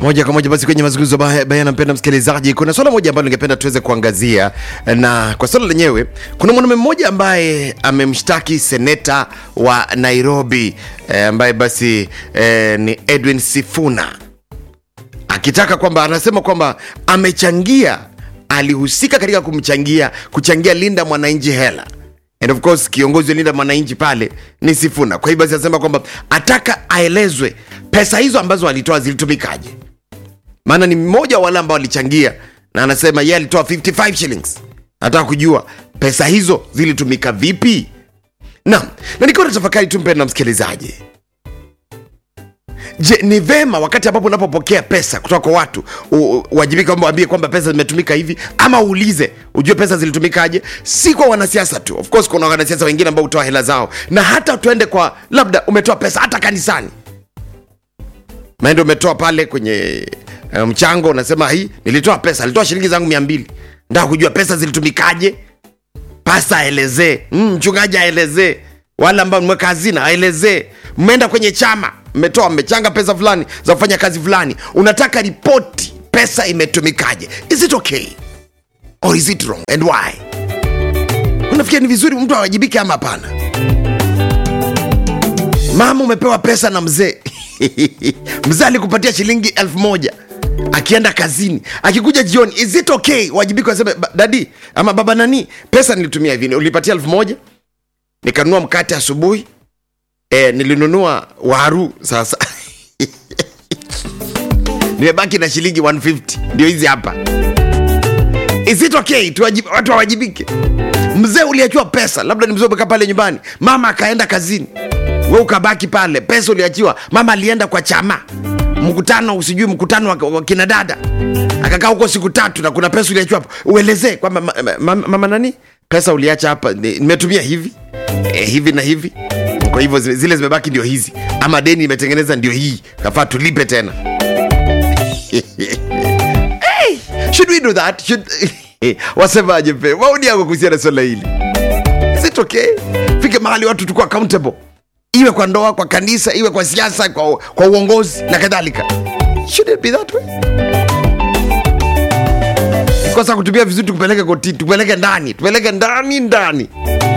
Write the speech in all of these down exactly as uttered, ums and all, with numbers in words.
Moja kwa moja basi kwenye mazungumzo bayana, mpenda msikilizaji, kuna swala moja ambalo ningependa tuweze kuangazia, na kwa swala lenyewe kuna mwanamume mmoja ambaye amemshtaki seneta wa Nairobi eh, ambaye basi eh, ni Edwin Sifuna, akitaka kwamba anasema kwamba amechangia, alihusika katika kumchangia kuchangia Linda Mwananchi hela. And of course kiongozi wa Linda Mwananchi pale ni Sifuna. Kwa hiyo basi anasema kwamba ataka aelezwe pesa hizo ambazo alitoa zilitumikaje. Maana ni mmoja wale ambao walichangia, na anasema yeye alitoa fifty-five shillings. Nataka kujua pesa hizo zilitumika vipi. Na na nikiwa natafakari tu, mpendwa msikilizaji, je, ni vema wakati ambapo unapopokea pesa kutoka kwa watu uwajibike kwamba waambie kwamba pesa zimetumika hivi, ama uulize ujue pesa zilitumikaje? Si kwa wanasiasa tu. Of course kuna wanasiasa wengine ambao hutoa hela zao, na hata tuende kwa labda umetoa pesa hata kanisani. Maana umetoa pale kwenye mchango, um, unasema hii nilitoa pesa, nilitoa shilingi zangu mia mbili. Nataka kujua pesa zilitumikaje. Pasa aelezee, mm, mchungaji aelezee, wala ambao mweka hazina aelezee, mmeenda kwenye chama mmetoa mmechanga pesa fulani za kufanya kazi fulani, unataka ripoti pesa imetumikaje. Is it okay or is it wrong and why? Unafikiri ni vizuri mtu awajibike ama hapana? Mama umepewa pesa na mzee mzee alikupatia shilingi elfu moja akienda kazini, akikuja jioni, is it okay wajibike waseme daddy ama baba nani, pesa nilitumia hivi, ulipatia elfu moja nikanunua mkate asubuhi, eh, nilinunua waru sasa nimebaki na shilingi one fifty, ndio hizi hapa. Is it okay tuwajib, watu wajibike? Mzee uliachiwa pesa, labda ni mzee umekaa pale nyumbani, mama akaenda kazini, wewe ukabaki pale, pesa uliachiwa, mama alienda kwa chama mkutano, usijui mkutano wa, wa kina dada, akakaa huko siku tatu, na kuna pesa uliachiwa hapo, uelezee kwamba mama, mama, mama nani, pesa uliacha hapa nimetumia hivi eh, hivi na hivi, kwa hivyo zile zimebaki ndio hizi, ama deni imetengeneza ndio hii, kafaa tulipe tena. Hey, should we do that? Should wasemaje pe? Maoni yako kuhusiana na swala hili? Is it okay? Fike mahali watu tukua accountable. Iwe kwa ndoa, kwa kanisa, iwe kwa siasa, kwa, kwa uongozi na kadhalika. Should it be that way? Ikosa kutumia vizuri tukupeleke koti, tukupeleke ndani, tupeleke ndani ndani.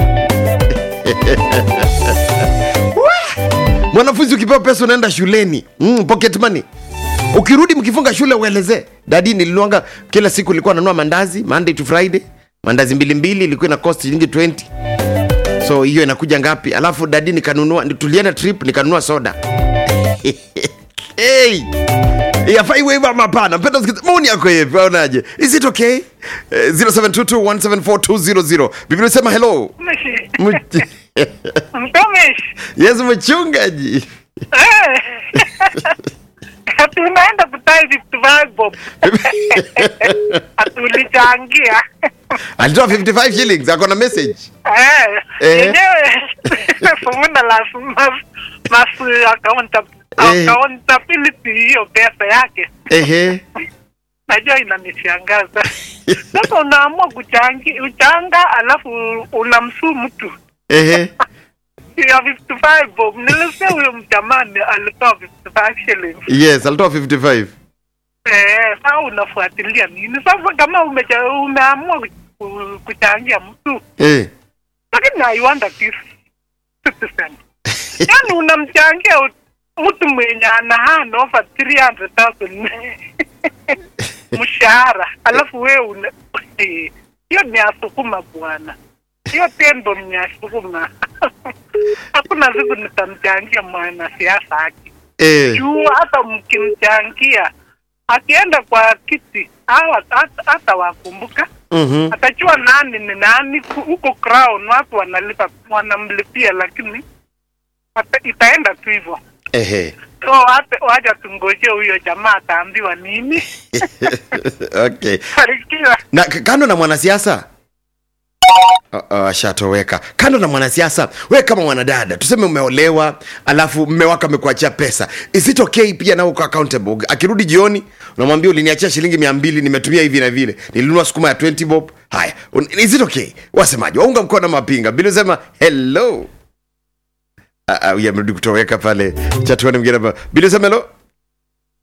Mwanafunzi ukipewa pesa unaenda shuleni, mm, pocket money. Ukirudi mkifunga shule ueleze, daddy nilinuanga kila siku nilikuwa nanunua mandazi Monday to Friday, mandazi mbili mbili ilikuwa ina cost shilingi twenty. So hiyo inakuja ngapi? Alafu daddy nikanunua, tulienda trip nikanunua soda. Hey, yafai wewe mama pana, mpenda msikiza maoni yako hivi, unaje? Is it okay? Uh, zero seven two two one seven four two zero zero. Biblia sema hello. Mtumishi. Yes, mchungaji. Eh. Tunaenda kutai fifty-five bob. Atulichangia. Alitoa fifty-five shillings, akona message. Eh. Yenyewe fumunda la masu account accountability hiyo pesa yake. Ehe. Najua inanishangaza. Sasa unaamua kuchangia, uchanga alafu unamsu mtu. Ehe. Ya fifty-five bob. Nilisema huyo mtamani alitoa fifty-five shillings. Yes, alitoa fifty-five. Eh, sasa unafuatilia nini? Sasa kama umecha, umeamua kuchangia mtu. Eh. Lakini I wonder this citizen. Yaani unamchangia mtu mwenye anahana over three hundred thousand mshahara. Alafu wewe una hiyo ni asukuma bwana. Hiyo tendo ni asukuma. Hakuna siku nitamchangia mwana siasa haki. Eh. Juu hata mkimchangia akienda kwa kiti hawa hata, hata wakumbuka. Mhm. Atajua nani ni nani huko crown, watu wanalipa wanamlipia, lakini itaenda tu hivyo. Ehe. So hata wacha tungoje huyo jamaa ataambiwa nini. Okay. Farikiwa. Na kando na mwanasiasa, Uh, shatoweka. Kando na mwanasiasa, wewe kama mwanadada, tuseme umeolewa, alafu mume wako amekuachia pesa. Is it okay pia na uko accountable? Akirudi jioni, unamwambia uliniachia shilingi mia mbili, nimetumia hivi na vile. Nilinunua sukuma ya twenty bob. Haya. Is it okay? Wasemaje? Waunga mkono mapinga. Bila sema hello. Ah, uh, uh, yamerudi kutoweka pale. Chatuani mwingine hapa. Bila sema hello.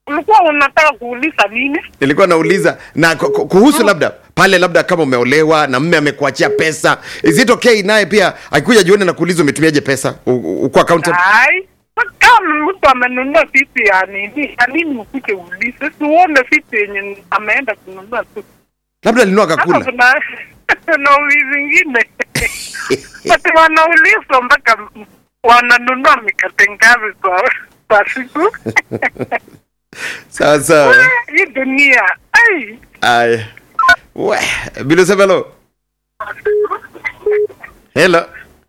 ulikuwa unataka kuuliza nini? Nilikuwa nauliza na kuhusu labda pale labda kama umeolewa na mume amekuachia pesa, is it okay naye pia akikuja jione na kuuliza umetumiaje pesa? Uko accountant? Ai, kama mtu amenunua vitu ya nini, ya nini ukuje uulize? Siuone vitu yenye ameenda kununua tu. Labda alinunua kakula. Kuna na zingine. Watu wanauliza mpaka wananunua mikate ngapi kwa kwa siku. Sawa sawa. Hii dunia. Ai. Ai. We, Bilo Sebelo. Hello.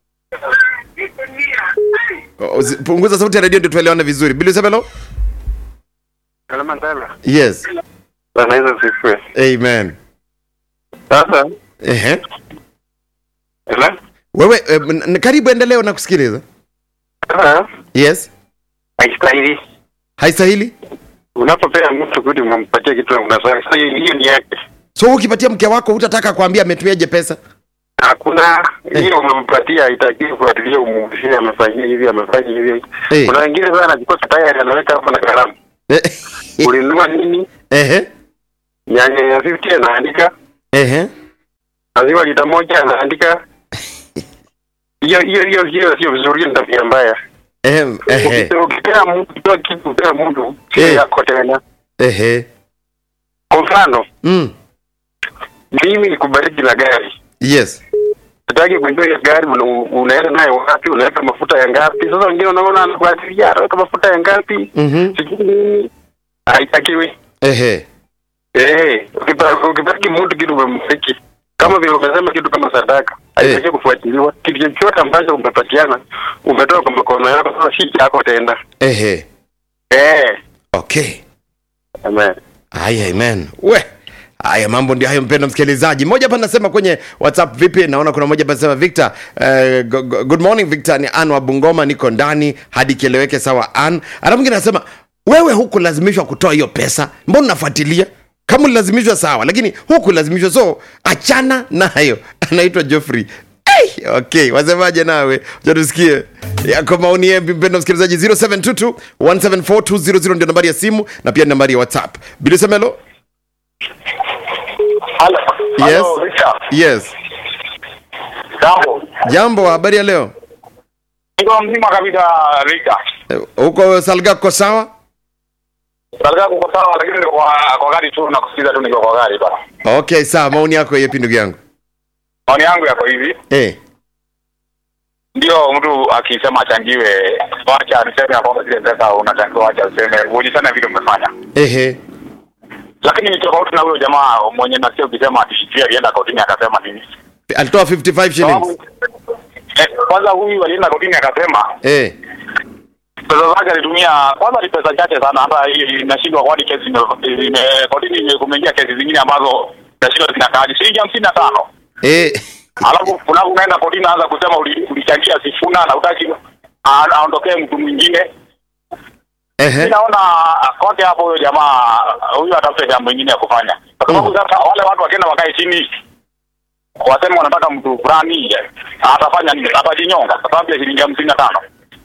Oh, punguza sauti ya radio ndio tuelewane vizuri. Bilo Sebelo? Salama sana. Yes. Bwana Yesu sifiwe. Amen. Sasa, Ehe. Ela? Wewe eh, karibu endelea na kusikiliza. Sasa, Yes. haistahili. Haistahili? Unapopea mtu kudi unampatia kitu unasema sasa hiyo ni yake. So ukipatia mke wako hutataka kuambia ametumiaje pesa? Hakuna hiyo unampatia itakiwa kufuatilia umuhusia amefanyia hivi amefanya hivi. Eh. Kuna wengine sana anachukua tayari anaweka hapo na kalamu. Ulinunua nini? Ehe. Nyanya ya hamsini anaandika. Ehe. Maziwa lita moja anaandika. Hiyo hiyo hiyo hiyo sio vizuri, ni tabia mbaya. Ehe. Ehe. Ukipea mtu kitu kwa mtu Eh. yako tena. Ehe. Kwa mfano, Mm. mimi nikubariki na gari. Yes. Nataka kujua ya gari una, unaenda nayo wapi, unaweka mafuta ya ngapi. Sasa wengine unaona anakuatia anaweka mafuta ya ngapi? Mhm. Sijui nini. Haitakiwi. Ehe. Eh, ukipata ukipata mtu kitu umemfiki. Kama vile umesema kitu kama sadaka, haitakiwi kufuatiliwa. Kitu chochote ambacho umepatiana, umetoa kwa mikono yako, sasa si yako tena. Ehe. Eh. Okay. Amen. Haya, amen. We. Haya, mambo ndio hayo, mpendwa msikilizaji. Mmoja hapa anasema kwenye WhatsApp vipi, naona kuna mmoja hapa anasema Victor, uh, go, go, good morning Victor, ni Ann wa Bungoma, niko ndani hadi kieleweke sawa Ann. Ana mwingine anasema wewe huku lazimishwa kutoa hiyo pesa, mbona unafuatilia? Kama ulazimishwa sawa, lakini huku lazimishwa, so achana nayo. Anaitwa Geoffrey. Hey, okay, wasemaje nawe? Tusikie. Yako maoni yepi mpendwa msikilizaji? zero seven two two one seven four two zero zero ndio nambari ya simu na pia nambari ya WhatsApp. Bilo Semelo? Hello. Yes. Hello, Richard. Yes. Jambo. Jambo, habari ya leo? Niko mzima kabisa Rika. Eh, Uko Salga kwa sawa? Salga kuko sawa lakini niko kwa kwa gari tu na kusikiza tu niko kwa gari bana. Okay, sawa. Maoni yako yepi ndugu yangu? Maoni yangu yako hivi. Eh. Ndio mtu akisema achangiwe, wacha niseme kwamba zile pesa unachangiwa, acha useme ulisema vile umefanya. Ehe. Lakini ni tofauti na huyo jamaa mwenye nasikia ukisema ati pia alienda kotini akasema nini? Alitoa fifty-five shillings. Eh, kwanza huyu alienda kotini akasema Eh. pesa zake alitumia, kwanza ni pesa chache sana, hata hii inashindwa kwa kesi ime kotini kumeingia kesi zingine ambazo inashindwa zinakaaje shilingi hamsini na tano. Eh. Alafu kuna unaenda kotini anza kusema ulichangia Sifuna na utaki aondokee mtu mwingine. Ehe. Ninaona kote hapo huyo jamaa huyu atafute jambo lingine ya kufanya. Kwa sababu sasa wale watu wakienda wakae chini wasema wanataka mtu fulani atafanya nini? Atajinyonga kwa sababu ya shilingi hamsini na tano.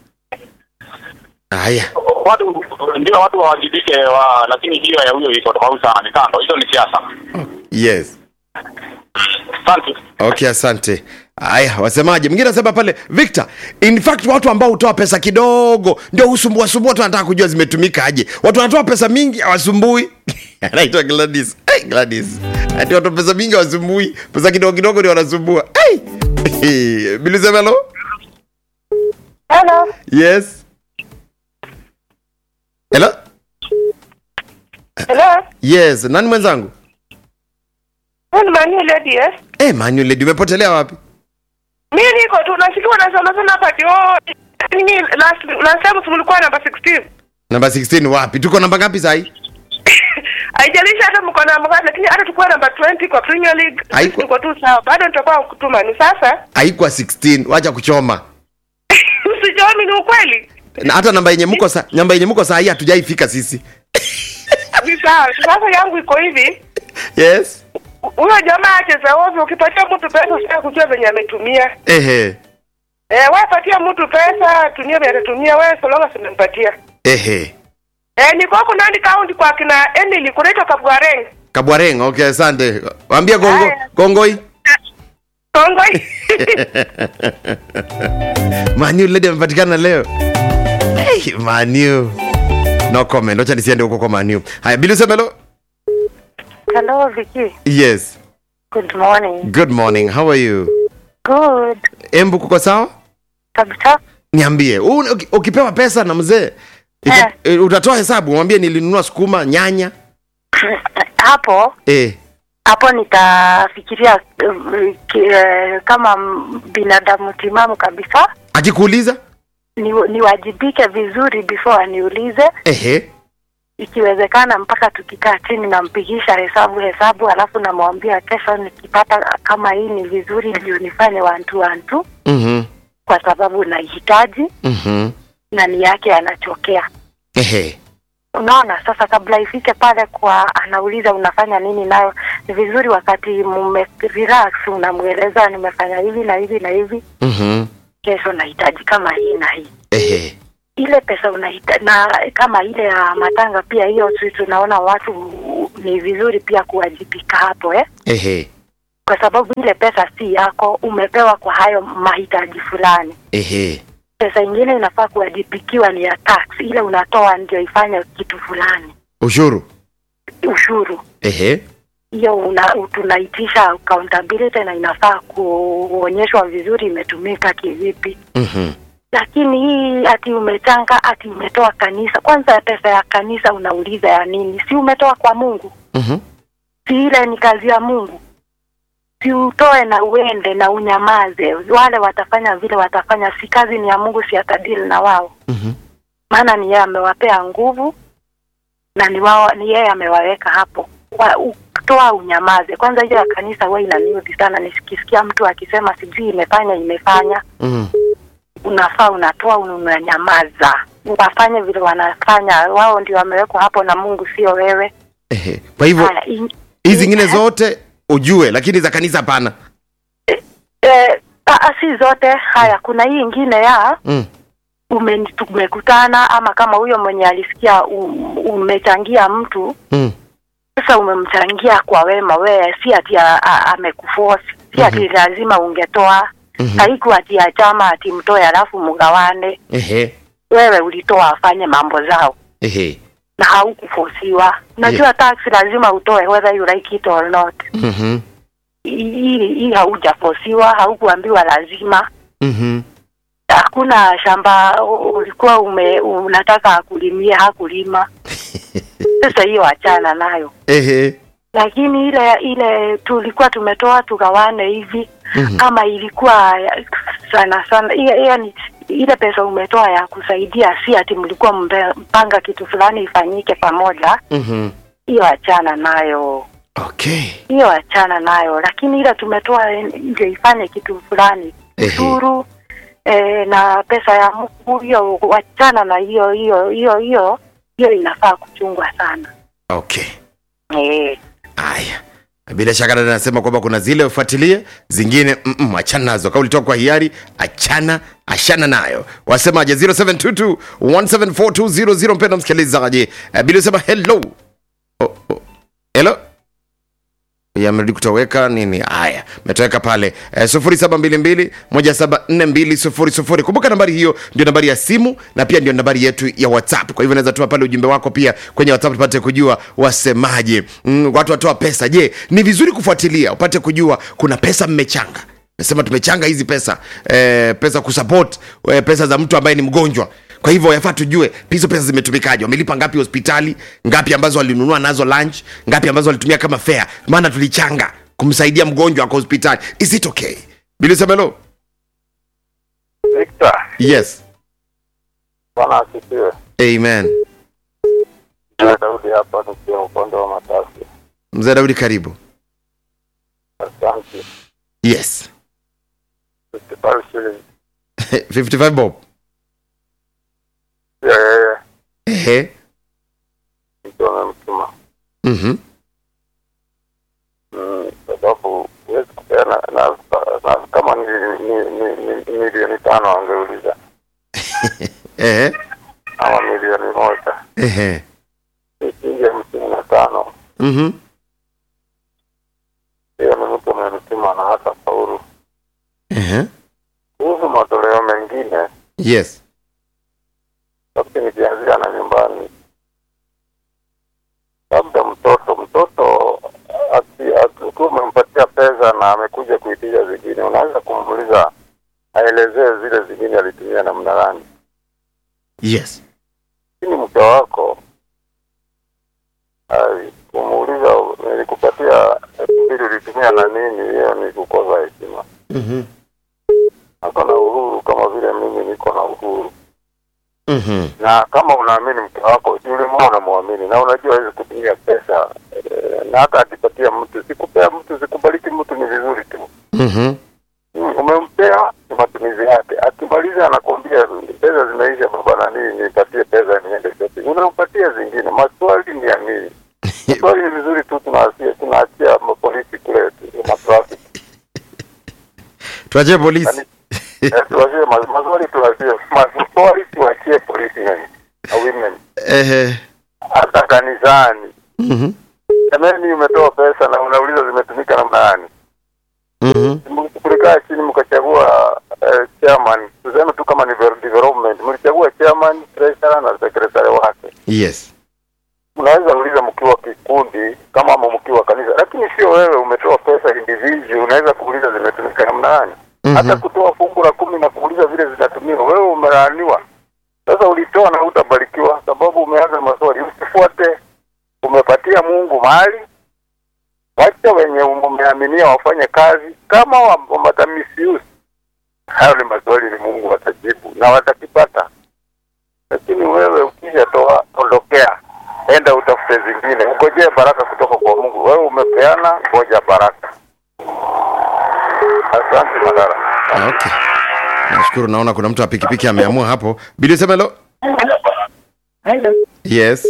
Haya. Watu ndio watu wawajibike wa, lakini hiyo ya huyo iko tofauti sana, ni kando. Hizo ni siasa. Yes. Asante. Okay, asante. Haya, wasemaje? Mwingine anasema pale Victor, in fact watu ambao hutoa pesa kidogo ndio husumbua sumbua, watu wanataka kujua zimetumika aje. Watu wanatoa pesa mingi hawasumbui. Anaitwa Gladys. Hey, Gladys. Ati watu pesa mingi hawasumbui, pesa kidogo kidogo ndio wanasumbua. Hey! Bilo Semelo? Hello. Yes. Hello? Hello. Yes, nani mwenzangu? Ni Manuel lady eh? Eh, Manuel lady, umepotelea wapi? Mimi niko tu nasikiwa nasema sana hapa ti oh nini last last time tulikuwa namba sixteen. Namba sixteen wapi? Tuko namba ngapi sasa hii? Haijalisha hata mko namba ngapi, lakini hata tukua namba twenty kwa Premier League tuko tu sawa. Bado tutakuwa kutuma ni sasa. Haikuwa sixteen, wacha kuchoma. Usijomi ni ukweli. Na hata namba yenye mko sa, namba yenye mko saa hii hatujaifika sisi. Ni sawa. Sasa yangu iko hivi. Yes. Huyo jamaa acheza ovyo, ukipatia mtu pesa usitaki kujua venye ametumia. Ehe. Eh, wewe patia mtu pesa, tumia venye atatumia wewe, so long as unampatia. Ehe. Eh, niko huko Nandi County kwa kina Emily kunaitwa Kabwareng. Kabwareng, okay, asante. Waambie Kongo, Aya. Kongoi. Kongoi. Manu lady amepatikana leo. Hey, Manu. No comment. Acha nisiende huko kwa Manu. Haya, Bilu Semelo. Hello, Vicky. Yes. Good morning. Good morning. How are you? Good. Embu kuko sawa? Kabisa. Niambie, u- uki- ukipewa pesa na mzee ita- eh, utatoa hesabu, mwambie nilinunua sukuma, nyanya. Hapo Eh. hapo nitafikiria uh, ki- eh, kama m- binadamu timamu kabisa, Akikuuliza? ni niwajibike vizuri before aniulize, Ehe. ikiwezekana mpaka tukikaa chini nampigisha hesabu hesabu, alafu namwambia kesho nikipata kama hii ni vizuri ndio nifanye one two one two, Mhm. kwa sababu nahitaji Mhm. na ni yake anachokea. Ehe. Unaona, sasa kabla ifike pale kwa anauliza unafanya nini nayo, ni vizuri wakati mume relax unamueleza nimefanya hivi na hivi na hivi, Mhm. kesho nahitaji kama hii na hii. Ehe. Ile pesa unahitaji na kama ile ya matanga pia, hiyo tu tunaona watu ni vizuri pia kuwajibika hapo eh, Ehe. kwa sababu ile pesa si yako, umepewa kwa hayo mahitaji fulani. Ehe. Pesa ingine inafaa kuwajibikiwa ni ya tax, ile unatoa ndio ifanye kitu fulani, Ushuru. ushuru. Ehe. Hiyo una tunaitisha accountability na inafaa kuonyeshwa vizuri imetumika kivipi. Mhm. Lakini hii ati umechanga, ati umetoa kanisa, kwanza pesa ya kanisa unauliza ya nini? Si umetoa kwa Mungu? Mhm. Si ile ni kazi ya Mungu? Si utoe na uende na unyamaze, wale watafanya vile watafanya, si kazi ni ya Mungu, si atadili na wao. Mhm. Maana ni yeye amewapea nguvu na ni wao, ni yeye amewaweka hapo. Wa, utoa unyamaze. Kwanza hiyo ya kanisa wewe inaniudhi sana, nisikisikia mtu akisema sijui imefanya imefanya. Mhm. Unafaa unatoa unanyamaza. Wafanye vile wanafanya, wao ndio wamewekwa hapo na Mungu, sio wewe. Ehe. Kwa hivyo Haya, in- hizi zingine in- zote ujue, lakini za kanisa hapana. eh, ah, si zote. Haya, kuna hii ingine ya Mm. ume tumekutana, ama kama huyo mwenye alisikia um, umechangia mtu, Mm. sasa umemchangia kwa wema, wewe si ati a- a- amekuforce, si ati Mhm. lazima ungetoa. Mhm. Haiku ati ya chama ati mtoe alafu mgawane. Ehe. Wewe ulitoa afanye mambo zao Ehe. na haukufosiwa. Najua tax lazima utoe whether you like it or not. Mhm. Hii hii haujafosiwa, haukuambiwa lazima. Mhm. Hakuna shamba u- ulikuwa ume unataka akulimie hakulima. Sasa hiyo achana nayo. Ehe. Lakini ile ile tulikuwa tumetoa tugawane hivi, Mhm. kama ilikuwa ya- sana sana ile yani ile pesa umetoa ya kusaidia, si ati mlikuwa mbe- mpanga kitu fulani ifanyike pamoja, Mhm. hiyo achana nayo. Okay. Hiyo achana nayo. Lakini ile tumetoa ndio ifanye kitu fulani, Ehe. ushuru eh, na pesa ya Mungu, hiyo wachana na hiyo hiyo hiyo hiyo hiyo inafaa kuchungwa sana. Okay. Eh. Aya. Bila shaka dada anasema kwamba kuna zile ufuatilie, zingine mm -mm, achana nazo. Kauli toka kwa hiari, achana, achana nayo. Wasemaje? zero seven two two one seven four two zero zero. Mpenda msikilizaji. Uh, bila sema hello. Oh, oh. Hello. Ya mrudi kutoweka nini? Haya, metoweka pale e, sufuri saba mbili mbili moja saba nne mbili sufuri sufuri. Kumbuka nambari hiyo ndio nambari ya simu na pia ndio nambari yetu ya WhatsApp. Kwa hivyo unaweza tuma pale ujumbe wako pia kwenye WhatsApp tupate kujua wasemaje. Mm, watu watoa pesa. Je, ni vizuri kufuatilia upate kujua kuna pesa mmechanga? Nasema tumechanga hizi pesa e, pesa kusupport e, pesa za mtu ambaye ni mgonjwa. Kwa hivyo yafaa tujue hizo pesa zimetumikaje, wamelipa ngapi hospitali, ngapi ambazo walinunua nazo lunch, ngapi ambazo walitumia kama fare, maana tulichanga kumsaidia mgonjwa kwa hospitali. Is it okay? Bila semelo? Victor, Yes. Bwana asifiwe. Amen. Mzee Daudi hapa nikiwa upande wa Matasi. Mzee Daudi karibu. Asante. Yes. fifty-five shillings. fifty-five bob. Yeah, yeah, yeah. Ehe. Mtu amemtuma. Mhm. Mm, sababu huwezi kupeana na, na kama ni, ni, ni, ni milioni tano angeuliza Ehe. ama milioni moja. Ehe. shilingi hamsini na tano. Mhm. Hiyo ni mtu amenituma na hata faulu. Ehe. Kuhusu matoleo mengine, Yes. lakini nikianzia na nyumbani. Labda mtoto, mtoto akiwa umempatia pesa na amekuja kuitisha zingine, unaweza kumuuliza aelezee zile zingine alitumia namna gani. Yes. Lakini mke wako ai kumuuliza nilikupatia ili ulitumia na nini, hiyo ni kukosa heshima. Mhm. Ako na uhuru kama vile mimi niko na uhuru. Mhm. Na kama unaamini mke wako, yule mwana unamwamini na unajua hizo kutumia pesa e, na hata akipatia mtu, sikupea mtu, sikubaliki mtu, ni vizuri tu. Mhm. Umempea ni matumizi yake. Akimaliza anakuambia pesa zimeisha baba, na nini nipatie pesa niende shopping. Unampatia zingine. Maswali ni ya nini? Maswali ni vizuri tu, tunaachia tunaachia polisi kule na traffic. Tuache polisi. Tuachie maswali, tuachie maswali, tuachie polisi yani. A women. Ehe. Hata kanisani. Mhm. Jamani, umetoa pesa na unauliza zimetumika namna gani? Mhm. Mlikaa chini mkachagua uh, chairman, tuseme tu kama ni development, mlichagua chairman, treasurer na secretary wake. Yes. Unaweza uliza mkiwa kikundi kama mkiwa kanisa, lakini sio wewe umetoa pesa individual, unaweza kuuliza zimetumika namna gani. Mhm. Hata kutoa fungu la kumi na kuuliza vile zinatumiwa, wewe umelaaniwa. Sasa ulitoa na utabarikiwa sababu umeanza maswali. Usifuate, umepatia Mungu mali. Wacha wenye umeaminia wafanye kazi, kama wamatamisiusi. Hayo ni maswali ni Mungu watajibu na watakipata. Lakini wewe ukija toa, ondokea, enda utafute zingine, ungojee baraka kutoka kwa Mungu. Wewe umepeana, ngoja baraka. Asante Madara. Okay. Nashukuru, naona kuna mtu wa pikipiki ameamua hapo. Bili sema hello. Hello. Yes.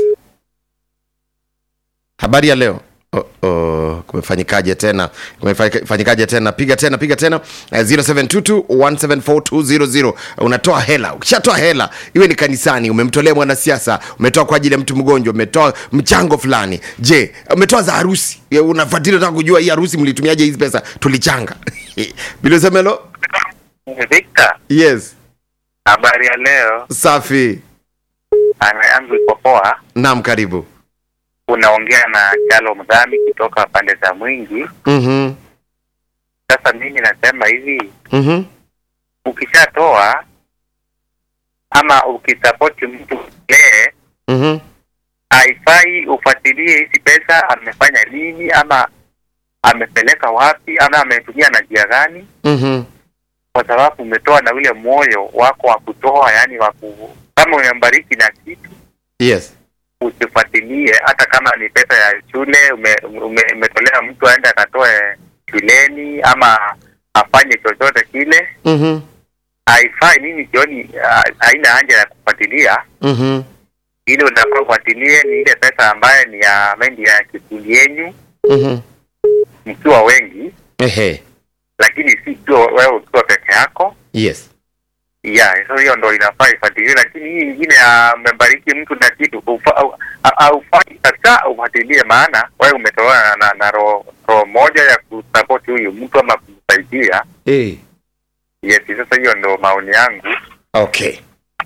Habari ya leo. Oh, oh, kumefanyikaje tena? Kumefanyikaje tena? Piga tena, piga tena. Uh, zero seven two two one seven four two zero zero. Unatoa hela. Ukishatoa hela, iwe ni kanisani, umemtolea mwanasiasa, umetoa kwa ajili ya mtu mgonjwa, umetoa mchango fulani. Je, umetoa za harusi? Unafuatilia unataka kujua hii harusi mlitumiaje hizi pesa? Tulichanga. Bila sema hello. Victor. Yes. Habari ya leo. Safi. Anaanza kupoa. Naam, karibu. Unaongea na Chalo Mdhami kutoka pande za Mwingi. Mhm. Sasa mimi nasema hivi, Mhm. ukishatoa ama ukisupport mtu yeye, Mhm. haifai ufuatilie hizi pesa amefanya nini ama amepeleka wapi ama ametumia na njia gani. Mhm. Kwa sababu umetoa na ule moyo wako wa kutoa, yani wa ku, kama unambariki na kitu. Yes. Usifuatilie hata kama ni pesa ya shule umetolea ume, ume mtu aende akatoe shuleni ama afanye chochote kile. Mhm. Haifai, mimi jioni haina haja ya kufuatilia. Mhm. Ile unafaa kufuatilie ni ile pesa ambayo ni ya mendi ya kikundi yenu. Mhm. Mkiwa wengi. Ehe. Lakini si tu wewe ukiwa peke yako. Yes. Yeah, so hiyo ndo inafaa ifuatilie, lakini hii nyingine ya membariki mtu na kitu haufai kabisa ufuatilie, maana wewe umetoa na, na, na roho ro moja ya kusupport huyu mtu ama kumsaidia. Eh. Yes, sasa hiyo ndo maoni yangu. Okay.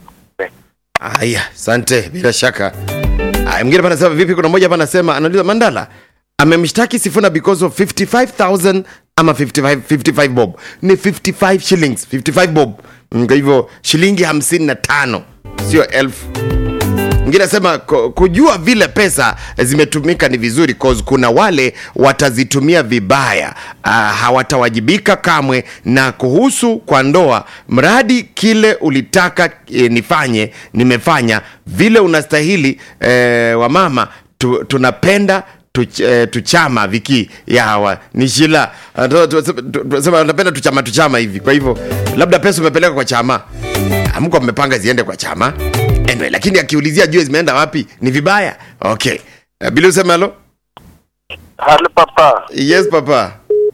Aya, asante bila shaka. Aya, mwingine hapa anasema vipi? Kuna mmoja hapa anasema, anauliza Mandala amemshtaki Sifuna because of fifty-five thousand ama fifty-five, fifty-five bob. Ni fifty-five shillings, fifty-five bob. Kwa hivyo shilingi hamsini na tano, sio elfu. Mwingine anasema kujua vile pesa zimetumika ni vizuri cause kuna wale watazitumia vibaya, uh, hawatawajibika kamwe. Na kuhusu kwa ndoa, mradi kile ulitaka e, nifanye nimefanya vile unastahili. E, wa mama tu, tunapenda Tuch, eh, tuchama viki ya hawa ni shila sema tunapenda tuchama tuchama hivi. Kwa hivyo labda pesa umepeleka kwa chama, amko mmepanga ziende kwa chama anyway, lakini akiulizia juu zimeenda wapi ni vibaya. Okay, uh, bila usema halo. Halo papa. Yes papa.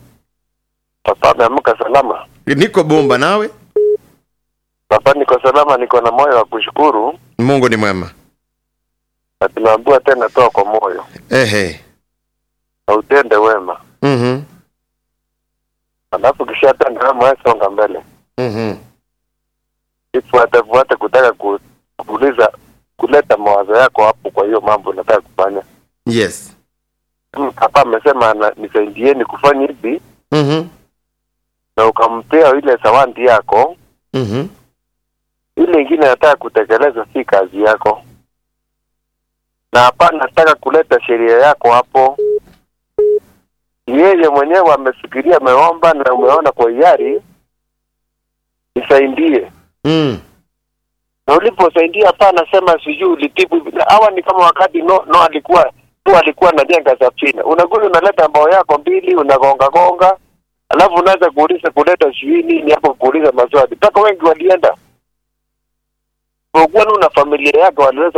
Papa ameamka salama? Niko bomba, nawe? Papa niko salama, niko na moyo wa kushukuru. Mungu ni mwema. na tunaambiwa tena toa kwa moyo. Ehe. Na utende wema. Mhm. Alafu kisha tena wema songa mbele. Mhm. Ifuate fuate kutaka ku- kuuliza kuleta mawazo yako hapo kwa hiyo mambo unataka kufanya. Yes. Hmm, hapa amesema na- nisaidieni kufanya hivi Mhm. na ukampea ile zawadi yako, Mhm. ile ingine nataka kutekeleza si kazi yako. Na hapa nataka kuleta sheria yako hapo. Yeye mwenyewe amefikiria, ameomba na umeona kwa hiari, nisaidie. Mm. Na uliposaidia hapa anasema sijui ulitibu. Hawa ni kama wakati no, no alikuwa tu alikuwa anajenga safina. Unakuja unaleta mbao yako mbili, unagonga gonga. Alafu unaanza kuuliza kuleta shuini ni hapo kuuliza maswali. Mpaka wengi walienda. Kwa kuwa una familia yako waliweza